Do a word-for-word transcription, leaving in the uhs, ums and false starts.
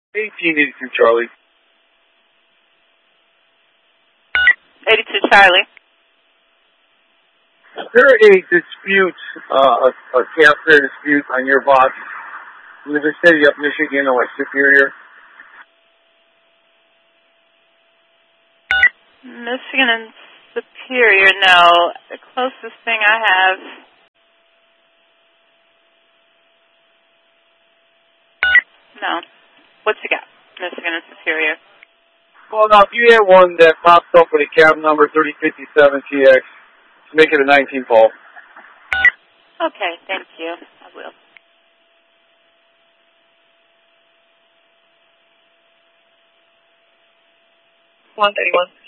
eighteen eighty-two Charlie. eighty-two Charlie. Is there a dispute, uh, a, a campfire dispute on your box in the vicinity of Michigan or like Superior? Michigan and Superior, no. The closest thing I have... No. What you got? Michigan and Superior. Well, now, if you had one that pops up with a cab number thirty fifty-seven T X, make it a nineteen, Paul. Okay, thank you. I will. one thirty-one.